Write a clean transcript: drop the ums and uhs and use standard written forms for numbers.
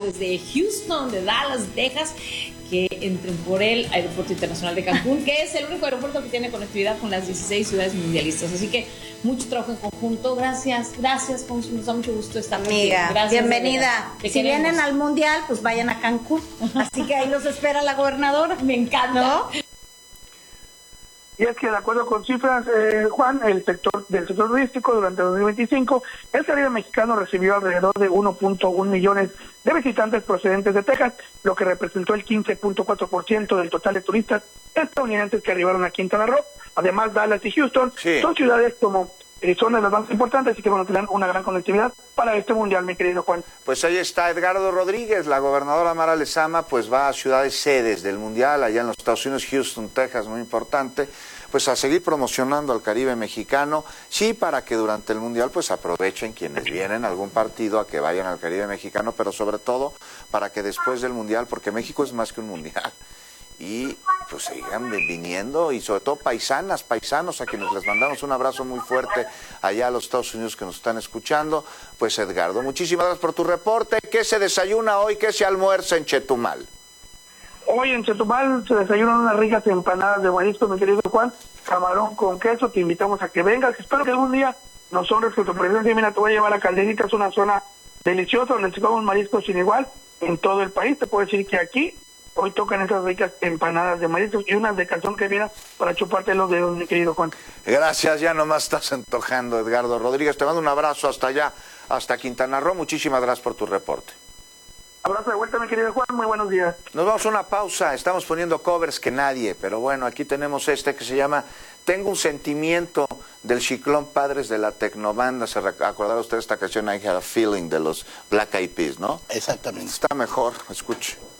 desde Houston, de Dallas, Texas, que entren por el Aeropuerto Internacional de Cancún, que es el único aeropuerto que tiene conectividad con las 16 ciudades mundialistas. Así que mucho trabajo en conjunto. Gracias, Fonso, nos da mucho gusto estar aquí. Gracias, bienvenida. Si vienen al Mundial, pues vayan a Cancún. Así que ahí los espera la gobernadora. Me encanta. ¿No? Y es que de acuerdo con cifras, Juan, del sector turístico durante 2025, el Caribe mexicano recibió alrededor de 1.1 millones de visitantes procedentes de Texas, lo que representó el 15.4% del total de turistas estadounidenses que arribaron a Quintana Roo. Además, Dallas y Houston son ciudades como son de las más importantes y que van a tener una gran conectividad para este mundial, mi querido Juan. Pues ahí está Edgardo Rodríguez. La gobernadora Mara Lezama pues va a ciudades sedes del mundial, allá en los Estados Unidos, Houston, Texas, muy importante, pues a seguir promocionando al Caribe mexicano, sí, para que durante el mundial pues aprovechen quienes vienen a algún partido a que vayan al Caribe mexicano, pero sobre todo para que después del mundial, porque México es más que un mundial, y pues sigan viniendo, y sobre todo paisanos a quienes les mandamos un abrazo muy fuerte allá a los Estados Unidos que nos están escuchando. Pues Edgardo, muchísimas gracias por tu reporte. ¿Qué se desayuna hoy? ¿Qué se almuerza en Chetumal? Hoy en Chetumal se desayunan unas ricas empanadas de marisco, mi querido Juan, camarón con queso. Te invitamos a que vengas. Espero que algún día nos honres con tu presencia. Mira, te voy a llevar a Calderita, es una zona deliciosa donde se comen mariscos sin igual en todo el país. Te puedo decir que aquí hoy tocan esas ricas empanadas de mariscos y unas de calzón que viene para chuparte los dedos, mi querido Juan. Gracias, ya nomás estás antojando, Edgardo Rodríguez. Te mando un abrazo hasta allá, hasta Quintana Roo. Muchísimas gracias por tu reporte. Abrazo de vuelta, mi querido Juan, muy buenos días. Nos vamos a una pausa, estamos poniendo covers que nadie, pero bueno, aquí tenemos este que se llama Tengo un sentimiento, del Chiclón Padres de la Tecnobanda. Se acordará usted de esta canción I Had a Feeling de los Black Eyed Peas, ¿no? Exactamente. Está mejor, escuche.